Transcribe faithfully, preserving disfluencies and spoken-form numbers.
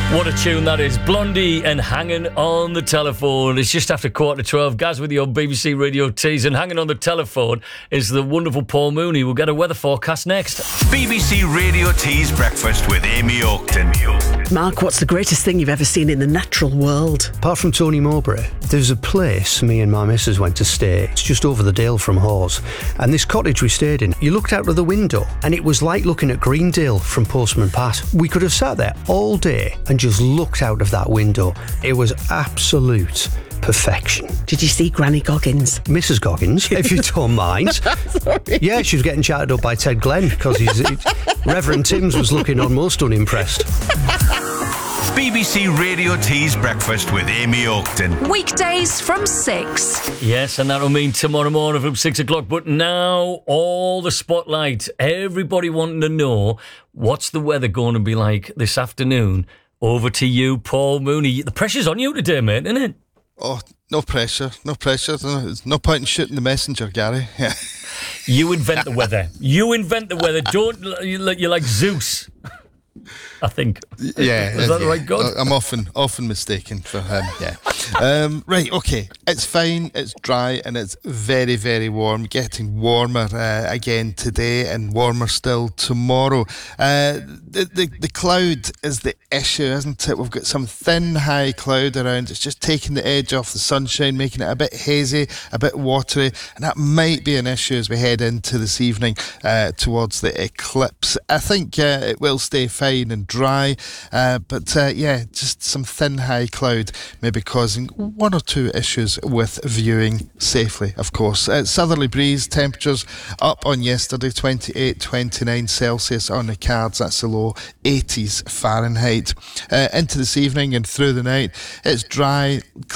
What a tune that is. Blondie and Hanging on the Telephone. It's just after quarter to twelve. Gaz with your B B C Radio Tees, and hanging on the telephone is the wonderful Paul Mooney. We'll get a weather forecast next. B B C Radio Tees Breakfast with Amy Oakton. Mark, what's the greatest thing you've ever seen in the natural world? Apart from Tony Mowbray, there's a place me and my missus went to stay. It's just over the dale from Hawes. And this cottage we stayed in, you looked out of the window and it was like looking at Greendale from Postman Pat. We could have sat there all day and just looked out of that window. It was absolute perfection. Did you see Granny Goggins? Missus Goggins, if you don't mind. Sorry. Yeah, she was getting chatted up by Ted Glenn because he's Reverend Timms was looking almost unimpressed. B B C Radio Tees Breakfast with Amy Oakton. Weekdays from six. Yes, and that'll mean tomorrow morning from six o'clock. But now, all the spotlight, everybody wanting to know what's the weather going to be like this afternoon. Over to you, Paul Mooney. The pressure's on you today, mate, isn't it? Oh, no pressure, no pressure. There's no point in shooting the messenger, Gary. Yeah. You invent the weather. You invent the weather. Don't, you're like Zeus. I think. Yeah. Is that yeah. the right God? I'm often often mistaken for him, yeah. Um, right, okay. It's fine, it's dry, and it's very, very warm. Getting warmer uh, again today and warmer still tomorrow. Uh, the, the, the cloud is the issue, isn't it? We've got some thin, high cloud around. It's just taking the edge off the sunshine, making it a bit hazy, a bit watery, and that might be an issue as we head into this evening uh, towards the eclipse. I think uh, it will stay fine and dry, uh, but uh, yeah, just some thin high cloud maybe causing one or two issues with viewing safely, of course. Uh, southerly breeze, temperatures up on yesterday, twenty-eight, twenty-nine Celsius on the cards. That's the low, eighties Fahrenheit. Uh, into this evening and through the night, it's dry,